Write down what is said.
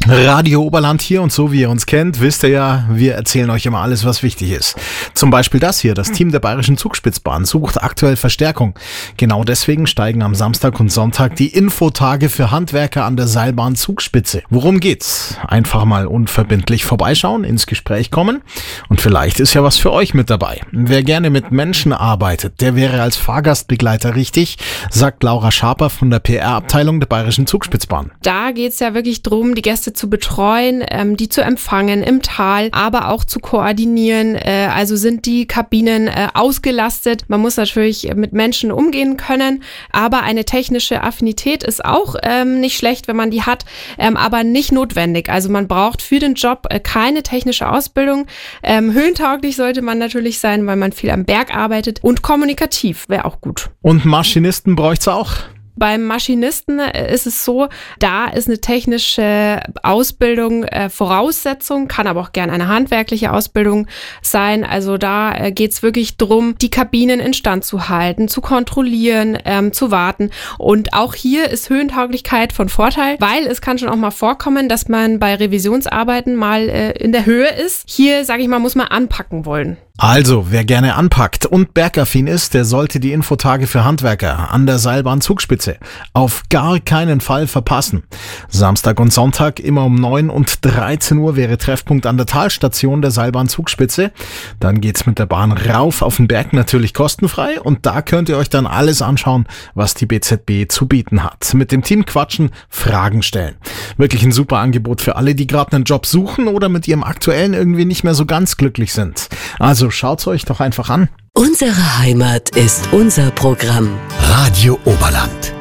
Radio Oberland hier und so wie ihr uns kennt, wisst ihr ja, wir erzählen euch immer alles, was wichtig ist. Zum Beispiel das hier, das Team der Bayerischen Zugspitzbahn sucht aktuell Verstärkung. Genau deswegen steigen am Samstag und Sonntag die Infotage für Handwerker an der Seilbahn Zugspitze. Worum geht's? Einfach mal unverbindlich vorbeischauen, ins Gespräch kommen und vielleicht ist ja was für euch mit dabei. Wer gerne mit Menschen arbeitet, der wäre als Fahrgastbegleiter richtig, sagt Laura Schaper von der PR-Abteilung der Bayerischen Zugspitzbahn. Da geht's ja wirklich drum, die Gäste zu betreuen, die zu empfangen im Tal, aber auch zu koordinieren. Also sind die Kabinen ausgelastet. Man muss natürlich mit Menschen umgehen können, aber eine technische Affinität ist auch nicht schlecht, wenn man die hat, aber nicht notwendig. Also man braucht für den Job keine technische Ausbildung. Höhentauglich sollte man natürlich sein, weil man viel am Berg arbeitet und kommunikativ wäre auch gut. Und Maschinisten bräucht's auch? Beim Maschinisten ist es so, da ist eine technische Ausbildung Voraussetzung, kann aber auch gern eine handwerkliche Ausbildung sein. Also da geht's wirklich drum, die Kabinen instand zu halten, zu kontrollieren, zu warten. Und auch hier ist Höhentauglichkeit von Vorteil, weil es kann schon auch mal vorkommen, dass man bei Revisionsarbeiten mal in der Höhe ist. Hier, sage ich mal, muss man anpacken wollen. Also, wer gerne anpackt und bergaffin ist, der sollte die Infotage für Handwerker an der Seilbahn Zugspitze auf gar keinen Fall verpassen. Samstag und Sonntag immer um 9 und 13 Uhr wäre Treffpunkt an der Talstation der Seilbahn Zugspitze. Dann geht's mit der Bahn rauf auf den Berg, natürlich kostenfrei, und da könnt ihr euch dann alles anschauen, was die BZB zu bieten hat. Mit dem Team quatschen, Fragen stellen. Wirklich ein super Angebot für alle, die gerade einen Job suchen oder mit ihrem aktuellen irgendwie nicht mehr so ganz glücklich sind. Also schaut's euch doch einfach an. Unsere Heimat ist unser Programm. Radio Oberland.